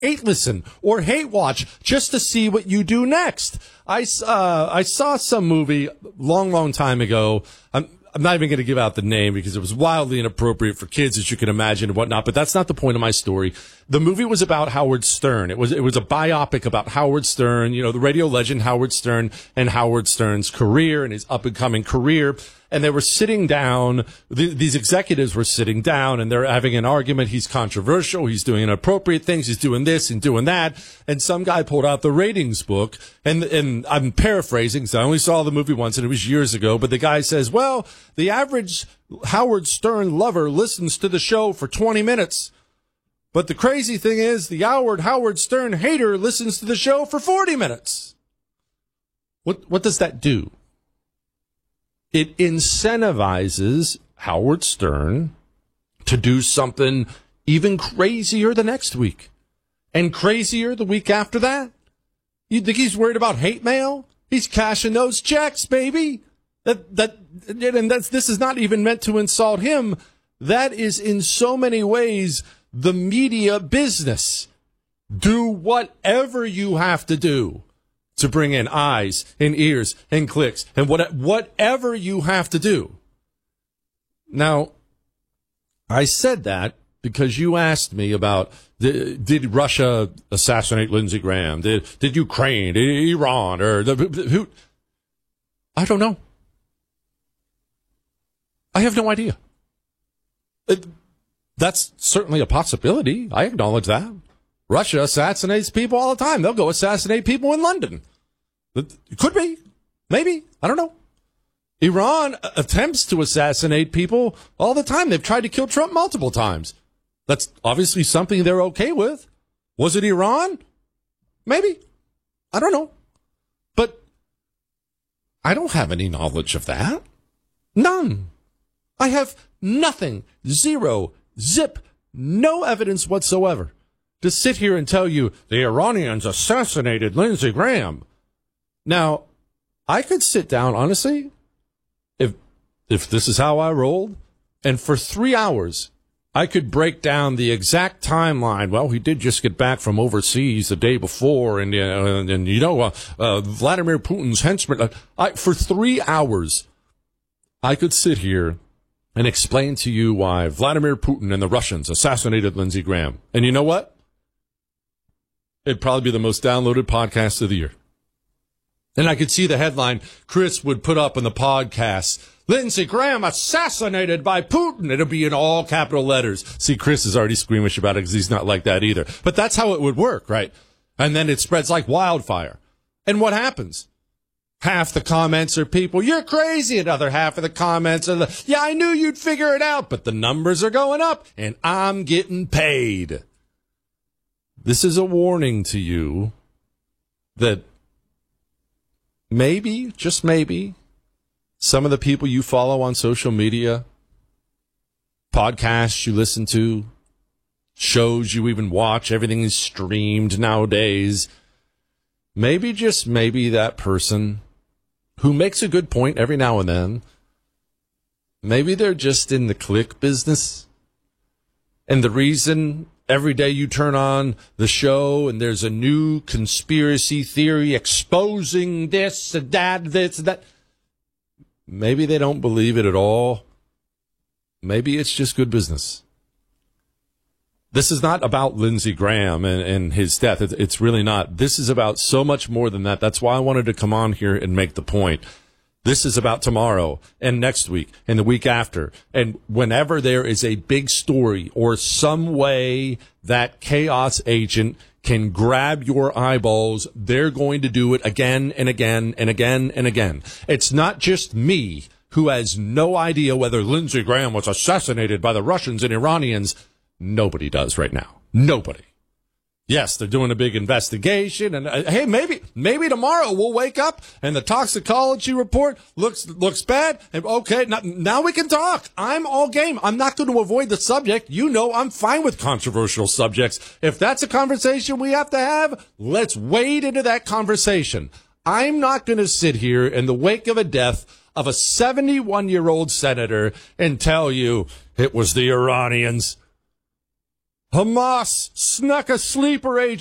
hate listen or hate watch just to see what you do next. I saw some movie long time ago. I'm not even going to give out the name because it was wildly inappropriate for kids, as you can imagine, and whatnot. But that's not the point of my story. The movie was about Howard Stern. It was a biopic about Howard Stern, the radio legend Howard Stern, and Howard Stern's career and his up and coming career. And they were sitting down. These executives were sitting down, and they're having an argument. He's controversial. He's doing inappropriate things. He's doing this and doing that. And some guy pulled out the ratings book, and I'm paraphrasing, so I only saw the movie once, and it was years ago. But the guy says, well, the average Howard Stern lover listens to the show for 20 minutes. But the crazy thing is, the Howard Stern hater listens to the show for 40 minutes. What does that do? It incentivizes Howard Stern to do something even crazier the next week and crazier the week after that. You think he's worried about hate mail? He's cashing those checks, baby. This is not even meant to insult him. That is in so many ways the media business. Do whatever you have to do to bring in eyes and ears and clicks and whatever you have to do. Now, I said that because you asked me about did Russia assassinate Lindsey Graham? Did Ukraine, did Iran, or who? I don't know. I have no idea. That's certainly a possibility. I acknowledge that. Russia assassinates people all the time. They'll go assassinate people in London. It could be. Maybe. I don't know. Iran attempts to assassinate people all the time. They've tried to kill Trump multiple times. That's obviously something they're okay with. Was it Iran? Maybe. I don't know. But I don't have any knowledge of that. None. I have nothing. Zero. Zip. No evidence whatsoever to sit here and tell you the Iranians assassinated Lindsey Graham. Now, I could sit down, honestly, if this is how I rolled, and for 3 hours, I could break down the exact timeline. Well, he did just get back from overseas the day before, and Vladimir Putin's henchman. For 3 hours, I could sit here and explain to you why Vladimir Putin and the Russians assassinated Lindsey Graham. And you know what? It'd probably be the most downloaded podcast of the year. And I could see the headline Chris would put up in the podcast, Lindsey Graham assassinated by Putin. It'll be in all capital letters. See, Chris is already squeamish about it because he's not like that either. But that's how it would work, right? And then it spreads like wildfire. And what happens? Half the comments are people, you're crazy. Another half of the comments are, yeah, I knew you'd figure it out, but the numbers are going up and I'm getting paid. This is a warning to you that maybe, just maybe, some of the people you follow on social media, podcasts you listen to, shows you even watch, everything is streamed nowadays. Maybe, just maybe, that person who makes a good point every now and then, maybe they're just in the click business. And the reason every day you turn on the show and there's a new conspiracy theory exposing this and that, maybe they don't believe it at all. Maybe it's just good business. This is not about Lindsey Graham and his death. It's really not. This is about so much more than that. That's why I wanted to come on here and make the point. This is about tomorrow and next week and the week after. And whenever there is a big story or some way that chaos agent can grab your eyeballs, they're going to do it again and again and again and again. It's not just me who has no idea whether Lindsey Graham was assassinated by the Russians and Iranians. Nobody does right now. Nobody. Yes, they're doing a big investigation, and hey, maybe tomorrow we'll wake up and the toxicology report looks bad. And okay, now we can talk. I'm all game. I'm not going to avoid the subject. You know, I'm fine with controversial subjects. If that's a conversation we have to have, let's wade into that conversation. I'm not going to sit here in the wake of a death of a 71-year-old senator and tell you it was the Iranians. Hamas snuck a sleeper agent